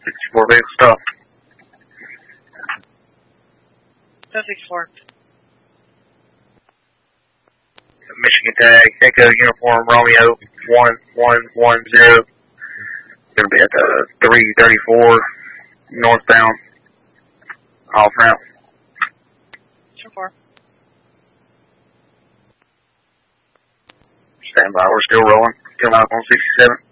64 vehicle stop. 1064. Michigan tag, Echo Uniform Romeo 1110. Gonna be at the 334 northbound off ramp. 4. Stand by, we're still rolling. Come out on 67.